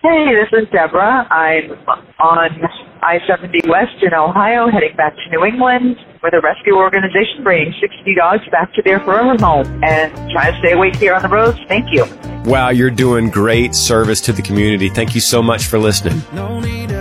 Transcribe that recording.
Hey, this is Deborah. I'm on I-70 West in Ohio, heading back to New England with a rescue organization bringing 60 dogs back to their forever home and trying to stay awake here on the roads. Thank you. Wow, you're doing great service to the community. Thank you so much for listening.